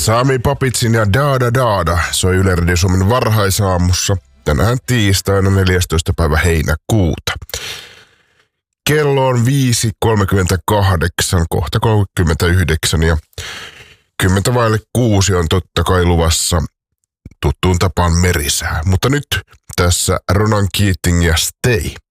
Sami Papitsin ja Daada Daada soi Yle Radio Suomen varhaisaamussa tänään tiistaina 14. päivä heinäkuuta. Kello on 5.38, kohta 39 ja 5:10 on totta kai luvassa tuttuun tapaan merisää. Mutta nyt tässä Ronan Keating ja Stay.